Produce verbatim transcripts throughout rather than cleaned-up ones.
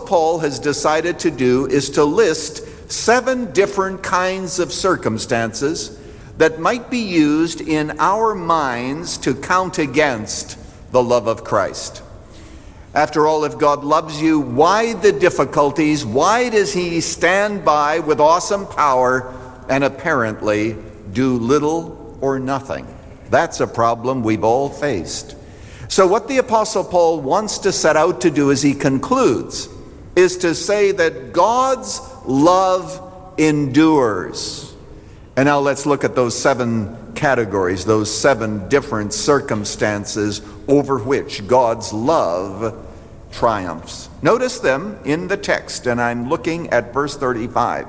Paul has decided to do is to list seven different kinds of circumstances that might be used in our minds to count against the love of Christ. After all, if God loves you, why the difficulties? Why does he stand by with awesome power and apparently do little or nothing? That's a problem we've all faced. So what the Apostle Paul wants to set out to do as he concludes is to say that God's love endures. And now let's look at those seven categories, those seven different circumstances over which God's love triumphs. Notice them in the text, and I'm looking at verse thirty-five.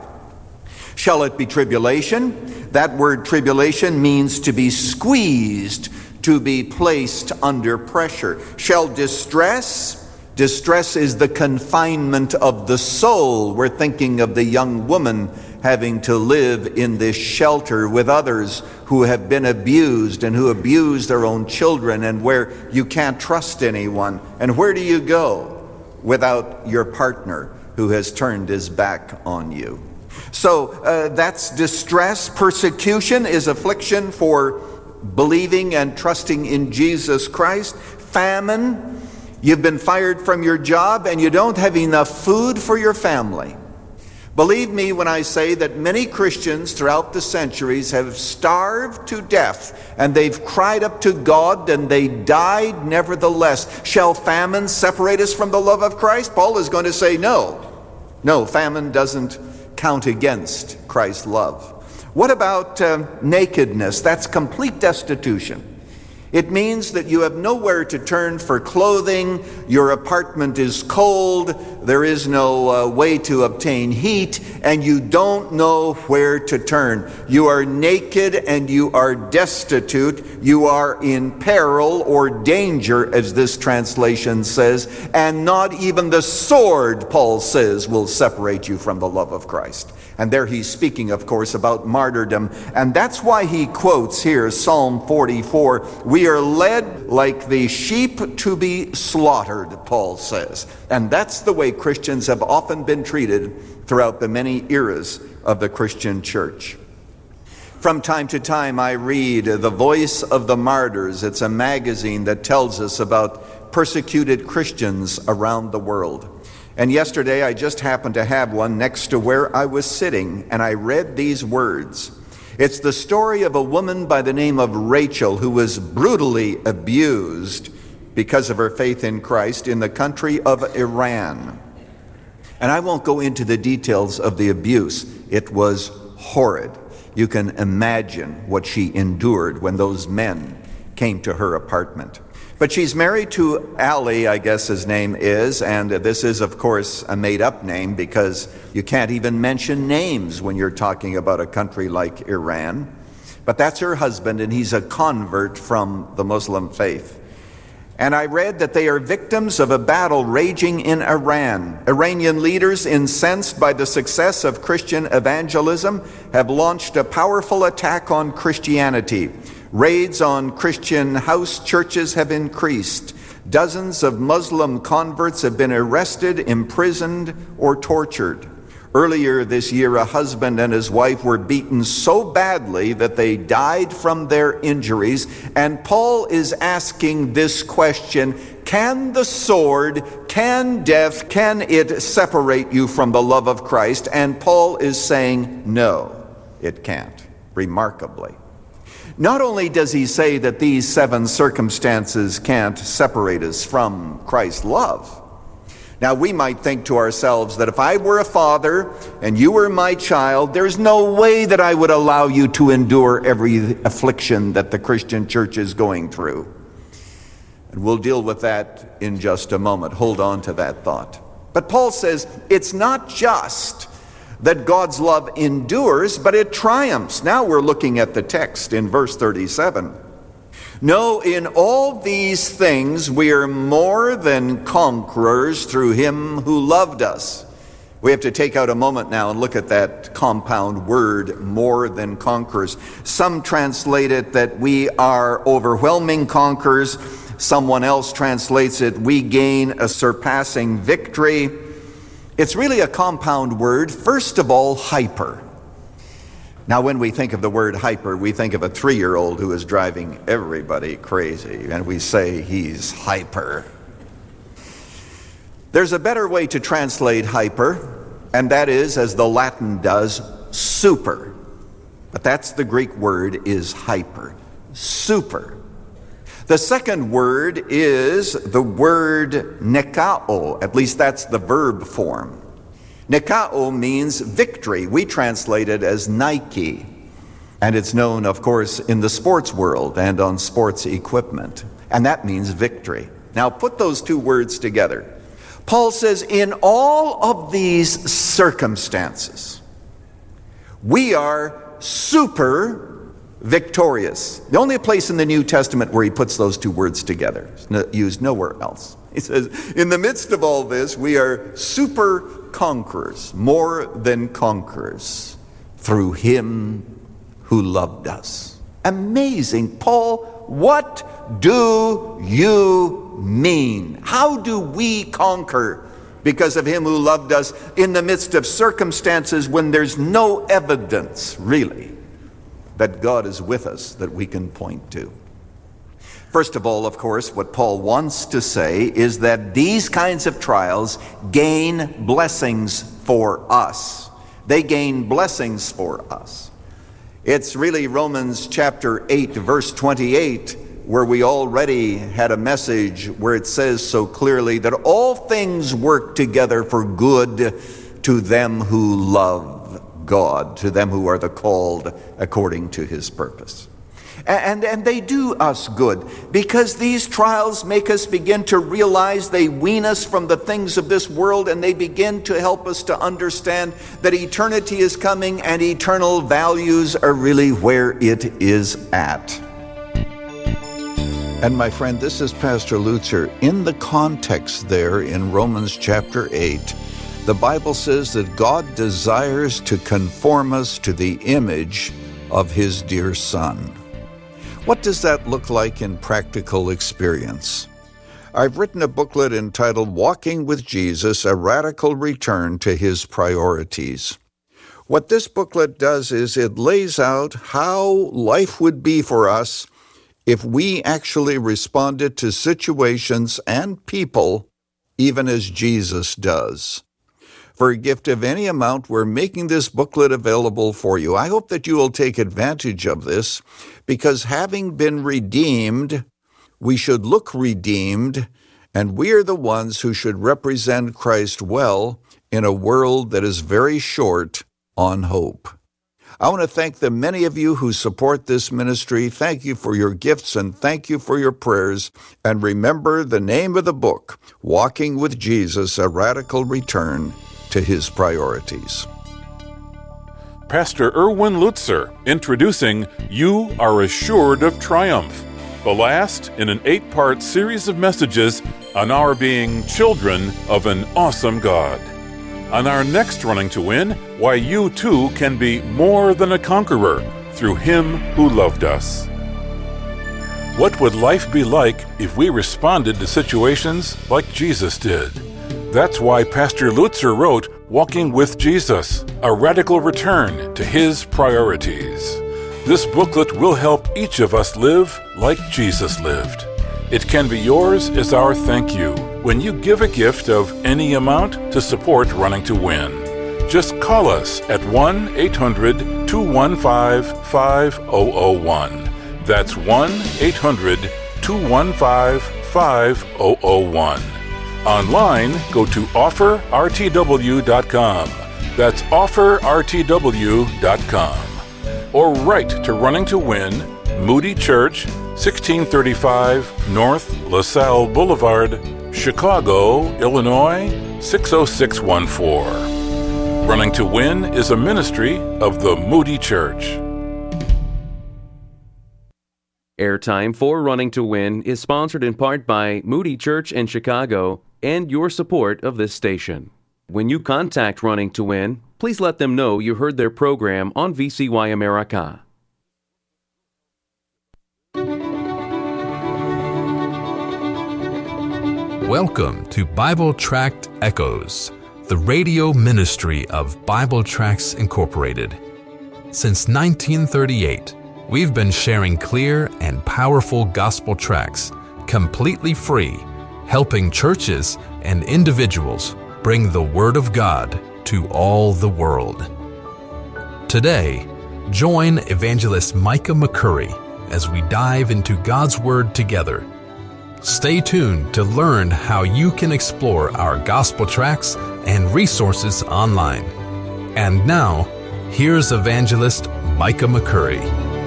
Shall it be tribulation? That word tribulation means to be squeezed, to be placed under pressure. Shall distress? Distress is the confinement of the soul. We're thinking of the young woman having to live in this shelter with others who have been abused and who abuse their own children, and where you can't trust anyone. And where do you go without your partner who has turned his back on you? So uh, that's distress. Persecution is affliction for believing and trusting in Jesus Christ. Famine. You've been fired from your job and you don't have enough food for your family. Believe me when I say that many Christians throughout the centuries have starved to death, and they've cried up to God and they died nevertheless. Shall famine separate us from the love of Christ? Paul is going to say no. No, famine doesn't count against Christ's love. What about uh, nakedness? That's complete destitution. It means that you have nowhere to turn for clothing, your apartment is cold, there is no uh, way to obtain heat, and you don't know where to turn. You are naked and you are destitute, you are in peril or danger, as this translation says, and not even the sword, Paul says, will separate you from the love of Christ. And there he's speaking, of course, about martyrdom. And that's why he quotes here Psalm forty-four. We are led like the sheep to be slaughtered, Paul says. And that's the way Christians have often been treated throughout the many eras of the Christian church. From time to time, I read The Voice of the Martyrs. It's a magazine that tells us about persecuted Christians around the world. And yesterday I just happened to have one next to where I was sitting, and I read these words. It's the story of a woman by the name of Rachel who was brutally abused because of her faith in Christ in the country of Iran. And I won't go into the details of the abuse. It was horrid. You can imagine what she endured when those men came to her apartment. But she's married to Ali, I guess his name is, and this is, of course, a made-up name because you can't even mention names when you're talking about a country like Iran. But that's her husband, and he's a convert from the Muslim faith. And I read that they are victims of a battle raging in Iran. Iranian leaders, incensed by the success of Christian evangelism, have launched a powerful attack on Christianity. Raids on Christian house churches have increased. Dozens of Muslim converts have been arrested, imprisoned, or tortured. Earlier this year, a husband and his wife were beaten so badly that they died from their injuries. And Paul is asking this question: can the sword, can death, can it separate you from the love of Christ? And Paul is saying, no, it can't, remarkably. Not only does he say that these seven circumstances can't separate us from Christ's love. Now, we might think to ourselves that if I were a father and you were my child, there's no way that I would allow you to endure every affliction that the Christian church is going through. And we'll deal with that in just a moment. Hold on to that thought. But Paul says it's not just that God's love endures, but it triumphs. Now we're looking at the text in verse thirty-seven. No, in all these things we are more than conquerors through him who loved us. We have to take out a moment now and look at that compound word, more than conquerors. Some translate it that we are overwhelming conquerors. Someone else translates it, we gain a surpassing victory. It's really a compound word. First of all, hyper. Now, when we think of the word hyper, we think of a three-year-old who is driving everybody crazy, and we say he's hyper. There's a better way to translate hyper, and that is, as the Latin does, super. But that's the Greek word, is hyper. Super. The second word is the word nikao. At least that's the verb form. Nikao means victory. We translate it as Nike. And it's known, of course, in the sports world and on sports equipment. And that means victory. Now put those two words together. Paul says, in all of these circumstances, we are super victorious. The only place in the New Testament where he puts those two words together. It's used nowhere else. He says, in the midst of all this, we are super conquerors, more than conquerors, through him who loved us. Amazing. Paul, what do you mean? How do we conquer because of him who loved us in the midst of circumstances when there's no evidence, really, that God is with us that we can point to? First of all, of course, what Paul wants to say is that these kinds of trials gain blessings for us. They gain blessings for us. It's really Romans chapter eight, verse twenty-eight, where we already had a message where it says so clearly that all things work together for good to them who love God, to them who are the called according to his purpose. And, and they do us good because these trials make us begin to realize, they wean us from the things of this world, and they begin to help us to understand that eternity is coming and eternal values are really where it is at. And my friend, this is Pastor Lutzer. In the context there in Romans chapter eight, the Bible says that God desires to conform us to the image of his dear Son. What does that look like in practical experience? I've written a booklet entitled Walking with Jesus, A Radical Return to His Priorities. What this booklet does is it lays out how life would be for us if we actually responded to situations and people even as Jesus does. For a gift of any amount, we're making this booklet available for you. I hope that you will take advantage of this, because having been redeemed, we should look redeemed, and we are the ones who should represent Christ well in a world that is very short on hope. I want to thank the many of you who support this ministry. Thank you for your gifts and thank you for your prayers. And remember the name of the book, Walking with Jesus, A Radical Return to His Priorities. Pastor Erwin Lutzer introducing You Are Assured of Triumph, the last in an eight-part series of messages on our being children of an awesome God. On our next Running to Win, why you too can be more than a conqueror through Him who loved us. What would life be like if we responded to situations like Jesus did? That's why Pastor Lutzer wrote Walking with Jesus, A Radical Return to His Priorities. This booklet will help each of us live like Jesus lived. It can be yours as our thank you when you give a gift of any amount to support Running to Win. Just call us at one eight hundred two one five five zero zero one. That's one eight hundred two one five five zero zero one. Online, go to offer r t w dot com. That's offer r t w dot com. Or write to Running to Win, Moody Church, sixteen thirty-five North LaSalle Boulevard, Chicago, Illinois, six oh six one four. Running to Win is a ministry of the Moody Church. Airtime for Running to Win is sponsored in part by Moody Church in Chicago and your support of this station. When you contact Running to Win, please let them know you heard their program on V C Y America. Welcome to Bible Tract Echoes. the radio ministry of Bible Tracts Incorporated. Since nineteen thirty-eight, we've been sharing clear and powerful gospel tracts, completely free, helping churches and individuals bring the Word of God to all the world. Today, join Evangelist Micah McCurry as we dive into God's Word together. Stay tuned to learn how you can explore our gospel tracts and resources online. And now, here's Evangelist Micah McCurry.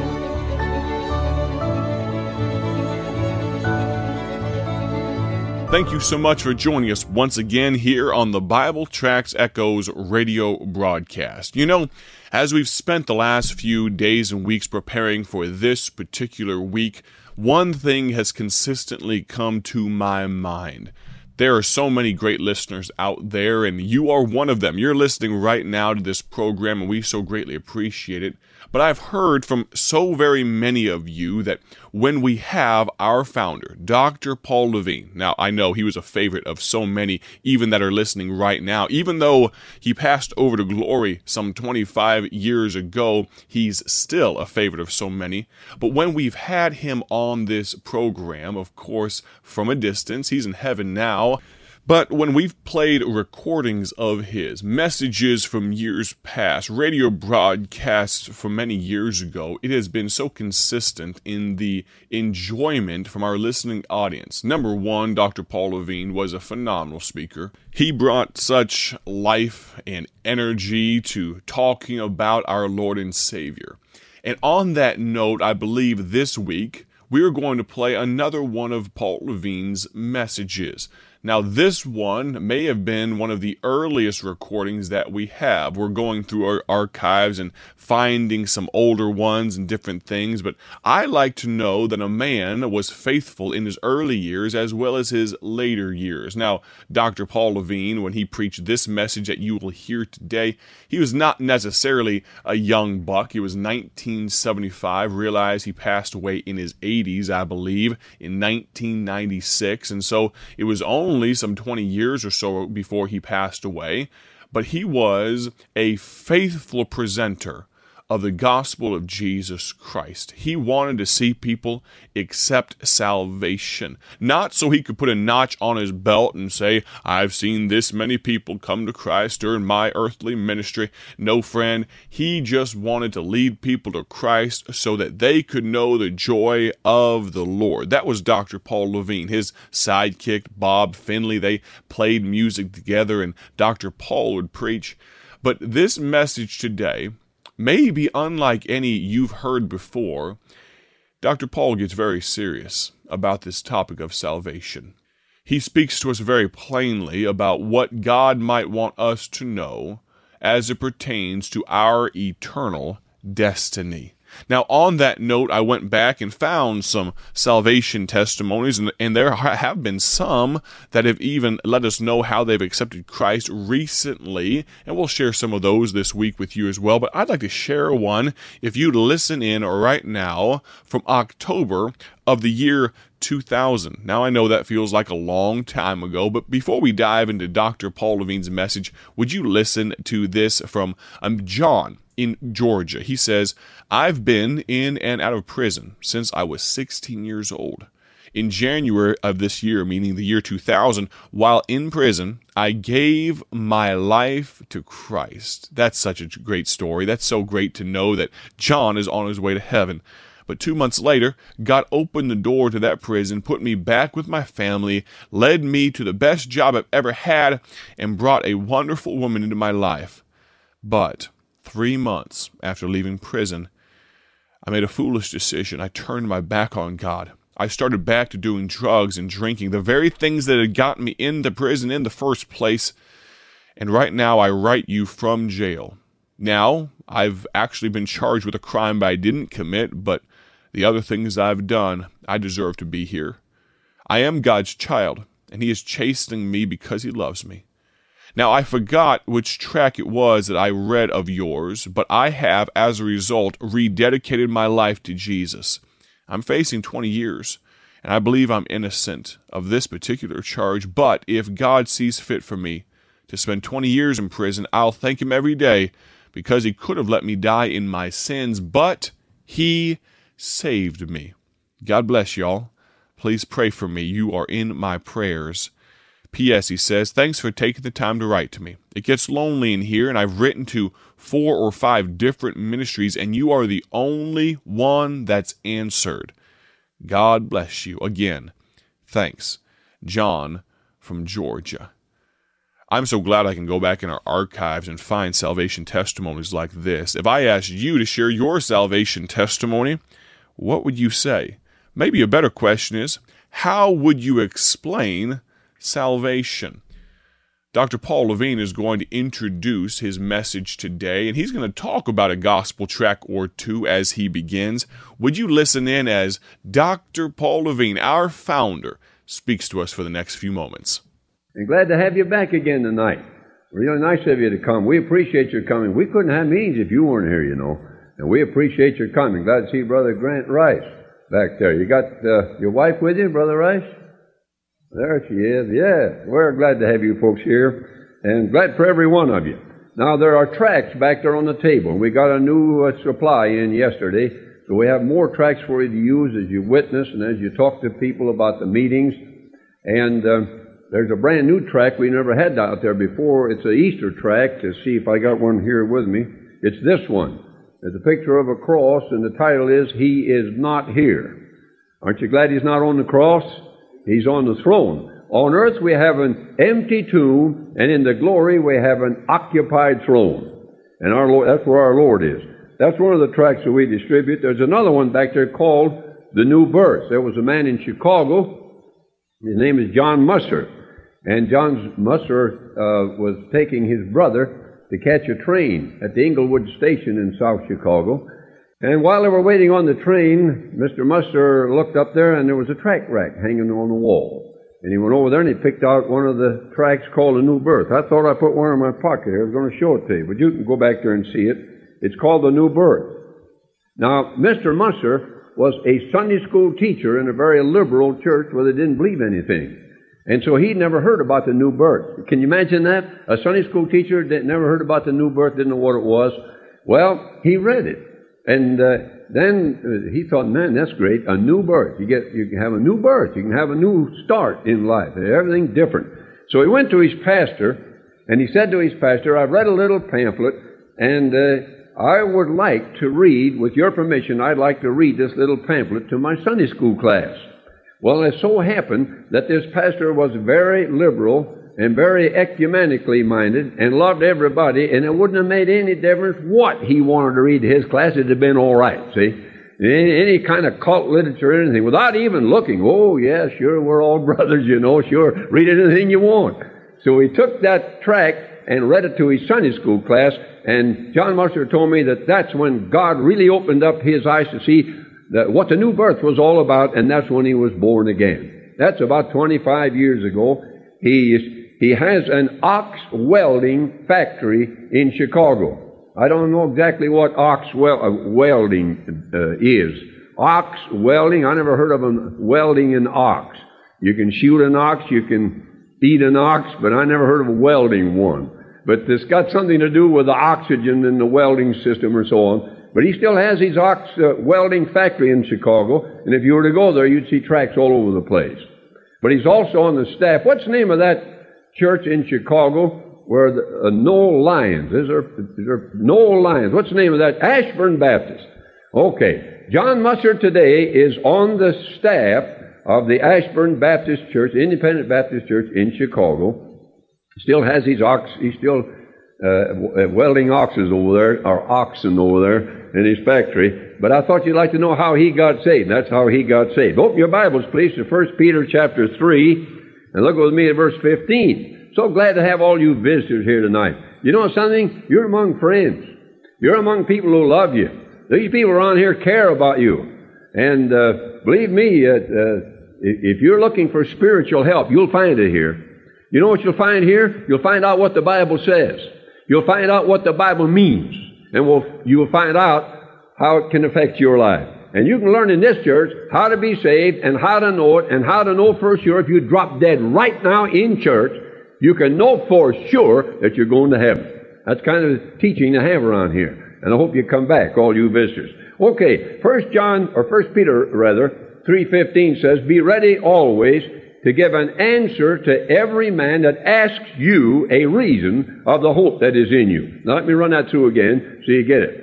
Thank you so much for joining us once again here on the Bible Tracts Echoes radio broadcast. You know, as we've spent the last few days and weeks preparing for this particular week, one thing has consistently come to my mind. There are so many great listeners out there, and you are one of them. You're listening right now to this program, and we so greatly appreciate it. But I've heard from so very many of you that when we have our founder, Doctor Paul Levine, now I know he was a favorite of so many, even that are listening right now, even though he passed over to glory some twenty-five years ago, he's still a favorite of so many. But when we've had him on this program, of course, from a distance, he's in heaven now, but when we've played recordings of his, messages from years past, radio broadcasts from many years ago, it has been so consistent in the enjoyment from our listening audience. Number one, Doctor Paul Levine was a phenomenal speaker. He brought such life and energy to talking about our Lord and Savior. And on that note, I believe this week, we are going to play another one of Paul Levine's messages. Now, this one may have been one of the earliest recordings that we have. We're going through our archives and finding some older ones and different things, but I like to know that a man was faithful in his early years as well as his later years. Now, Doctor Paul Levine, when he preached this message that you will hear today, he was not necessarily a young buck. He was nineteen seventy-five. Realize he passed away in his eighties, I believe, in nineteen ninety-six, and so it was only Only some twenty years or so before he passed away, but he was a faithful presenter of the gospel of Jesus Christ. He wanted to see people accept salvation, not so he could put a notch on his belt and say, I've seen this many people come to Christ during my earthly ministry. No, friend, he just wanted to lead people to Christ so that they could know the joy of the Lord. That was Doctor Paul Levine. His sidekick, Bob Finley, they played music together and Doctor Paul would preach. But this message today may be unlike any you've heard before. Doctor Paul gets very serious about this topic of salvation. He speaks to us very plainly about what God might want us to know as it pertains to our eternal destiny. Now, on that note, I went back and found some salvation testimonies, and, and there have been some that have even let us know how they've accepted Christ recently, and we'll share some of those this week with you as well. But I'd like to share one, if you'd listen in right now, from October of the year two thousand. Now, I know that feels like a long time ago, but before we dive into Doctor Paul Levine's message, would you listen to this from um, John in Georgia? He says, I've been in and out of prison since I was sixteen years old. In January of this year, meaning the year two thousand, while in prison, I gave my life to Christ. That's such a great story. That's so great to know that John is on his way to heaven. But two months later, God opened the door to that prison, put me back with my family, led me to the best job I've ever had, and brought a wonderful woman into my life. But three months after leaving prison, I made a foolish decision. I turned my back on God. I started back to doing drugs and drinking, the very things that had gotten me into prison in the first place. And right now, I write you from jail. Now, I've actually been charged with a crime I didn't commit, but the other things I've done, I deserve to be here. I am God's child, and He is chastening me because He loves me. Now, I forgot which track it was that I read of yours, but I have, as a result, rededicated my life to Jesus. I'm facing twenty years, and I believe I'm innocent of this particular charge, but if God sees fit for me to spend twenty years in prison, I'll thank him every day, because he could have let me die in my sins, but he saved me. God bless y'all. Please pray for me. You are in my prayers. P S. He says, thanks for taking the time to write to me. It gets lonely in here, and I've written to four or five different ministries, and you are the only one that's answered. God bless you. Again, thanks. John from Georgia. I'm so glad I can go back in our archives and find salvation testimonies like this. If I asked you to share your salvation testimony, what would you say? Maybe a better question is, how would you explain salvation? Doctor Paul Levine is going to introduce his message today, and he's going to talk about a gospel tract or two as he begins. Would you listen in as Doctor Paul Levine, our founder, speaks to us for the next few moments? And glad to have you back again tonight. Really nice of you to come. We appreciate your coming. We couldn't have meetings if you weren't here, you know. And we appreciate your coming. Glad to see Brother Grant Rice back there. You got uh, your wife with you, Brother Rice? There she is. Yeah, we're glad to have you folks here, and glad for every one of you. Now, there are tracts back there on the table. We got a new uh, supply in yesterday, so we have more tracts for you to use as you witness and as you talk to people about the meetings. And uh, there's a brand new tract we never had out there before. It's an Easter tract. To see if I got one here with me. It's this one. There's a picture of a cross, and the title is, He is Not Here. Aren't you glad He's not on the cross? He's on the throne. On earth we have an empty tomb, and in the glory we have an occupied throne. And our Lord, that's where our Lord is. That's one of the tracts that we distribute. There's another one back there called The New Birth. There was a man in Chicago. His name is John Musser. And John Musser uh, was taking his brother to catch a train at the Inglewood Station in South Chicago. And while they were waiting on the train, Mister Musser looked up there, and there was a tract rack hanging on the wall. And he went over there, and he picked out one of the tracts called The New Birth. I thought I put one in my pocket here. I was going to show it to you, but you can go back there and see it. It's called The New Birth. Now, Mister Musser was a Sunday school teacher in a very liberal church where they didn't believe anything. And so he'd never heard about the new birth. Can you imagine that? A Sunday school teacher that never heard about the new birth, didn't know what it was. Well, he read it. And uh, then uh, he thought, man, that's great. A new birth. You get, you can have a new birth. You can have a new start in life. Everything different. So he went to his pastor, and he said to his pastor, I've read a little pamphlet, and uh, I would like to read, with your permission, I'd like to read this little pamphlet to my Sunday school class. Well, it so happened that this pastor was very liberal and very ecumenically minded and loved everybody, and it wouldn't have made any difference what he wanted to read to his class. It'd have been all right, see? Any, any kind of cult literature or anything, without even looking. Oh, yeah, sure, we're all brothers, you know, sure, read anything you want. So he took that tract and read it to his Sunday school class, and John Musser told me that that's when God really opened up his eyes to see that what the new birth was all about, and that's when he was born again. That's about twenty-five years ago. He is, he has an ox welding factory in Chicago. I don't know exactly what ox wel- uh, welding uh, is. Ox welding, I never heard of them welding an ox. You can shoot an ox, you can feed an ox, but I never heard of welding one. But it's got something to do with the oxygen in the welding system or so on. But he still has his ox uh, welding factory in Chicago, and if you were to go there, you'd see tracts all over the place. But he's also on the staff. What's the name of that church in Chicago where the uh, Noel Lyons? Is there, is there Noel Lyons? What's the name of that? Ashburn Baptist. Okay. John Musser today is on the staff of the Ashburn Baptist Church, Independent Baptist Church in Chicago. Still has his ox. He's still Uh, welding oxes over there, or oxen over there in his factory. But I thought you'd like to know how he got saved. That's how he got saved. Open your Bibles, please, to First Peter chapter three, and look with me at verse fifteen. So glad to have all you visitors here tonight. You know something? You're among friends. You're among people who love you. These people around here care about you. And uh, believe me, uh, uh, if you're looking for spiritual help, you'll find it here. You know what you'll find here? You'll find out what the Bible says. You'll find out what the Bible means, and we'll, you'll find out how it can affect your life. And you can learn in this church how to be saved and how to know it and how to know for sure if you drop dead right now in church, you can know for sure that you're going to heaven. That's kind of the teaching to have around here. And I hope you come back, all you visitors. Okay, First John, or First Peter, rather, three fifteen says, be ready always to give an answer to every man that asks you a reason of the hope that is in you. Now let me run that through again so you get it.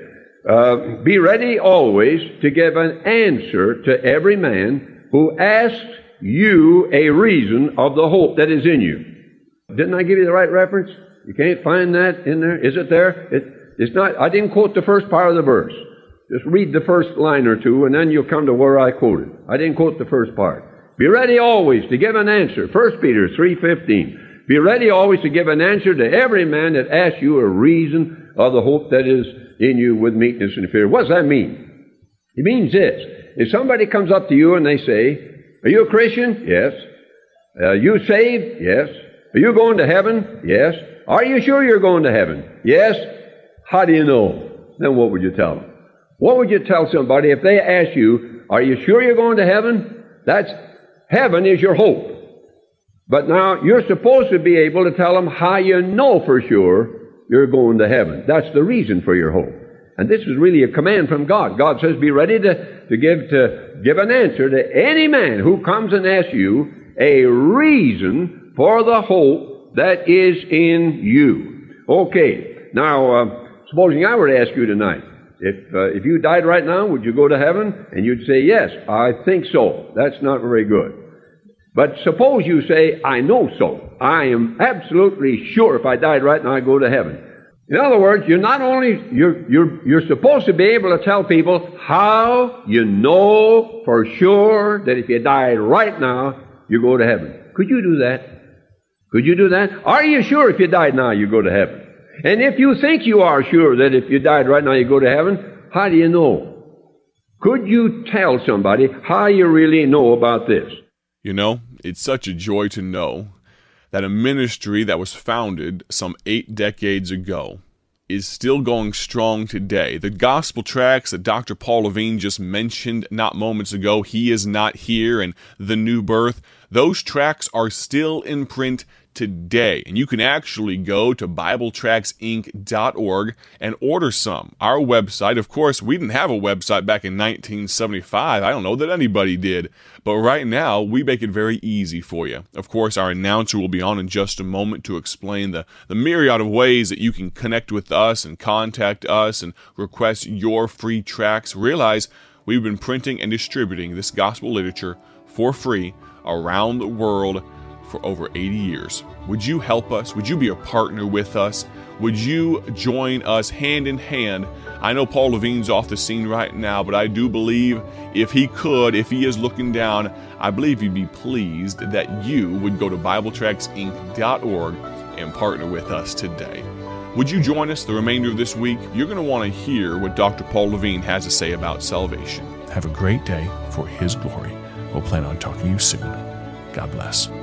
Uh, be ready always to give an answer to every man who asks you a reason of the hope that is in you. Didn't I give you the right reference? You can't find that in there? Is it there? It, it's not. I didn't quote the first part of the verse. Just read the first line or two, and then you'll come to where I quoted. I didn't quote the first part. Be ready always to give an answer. First Peter three fifteen. Be ready always to give an answer to every man that asks you a reason of the hope that is in you with meekness and fear. What does that mean? It means this. If somebody comes up to you and they say, are you a Christian? Yes. Are you saved? Yes. Are you going to heaven? Yes. Are you sure you're going to heaven? Yes. How do you know? Then what would you tell them? What would you tell somebody if they ask you, are you sure you're going to heaven? That's, heaven is your hope. But now, you're supposed to be able to tell them how you know for sure you're going to heaven. That's the reason for your hope. And this is really a command from God. God says, be ready to, to give to give an answer to any man who comes and asks you a reason for the hope that is in you. Okay. Now, uh, supposing I were to ask you tonight, if uh, if you died right now, would you go to heaven? And you'd say, yes, I think so. That's not very good. But suppose you say, I know so. I am absolutely sure if I died right now, I'd go to heaven. In other words, you're not only, you're, you're, you're supposed to be able to tell people how you know for sure that if you died right now, you go to heaven. Could you do that? Could you do that? Are you sure if you died now, you go to heaven? And if you think you are sure that if you died right now, you go to heaven, how do you know? Could you tell somebody how you really know about this? You know, it's such a joy to know that a ministry that was founded some eight decades ago is still going strong today. The gospel tracts that Doctor Paul Levine just mentioned not moments ago, He Is Not Here and The New Birth, those tracts are still in print today. And you can actually go to Bible Tracts Inc dot org and order some. Our website, of course, we didn't have a website back in nineteen seventy-five. I don't know that anybody did. But right now, we make it very easy for you. Of course, our announcer will be on in just a moment to explain the, the myriad of ways that you can connect with us and contact us and request your free tracts. Realize we've been printing and distributing this gospel literature for free around the world for over eighty years. Would you help us? Would you be a partner with us? Would you join us hand in hand? I know Paul Levine's off the scene right now, but I do believe if he could, if he is looking down, I believe he'd be pleased that you would go to Bible Tracts Inc dot org and partner with us today. Would you join us the remainder of this week? You're going to want to hear what Doctor Paul Levine has to say about salvation. Have a great day for His glory. We'll plan on talking to you soon. God bless.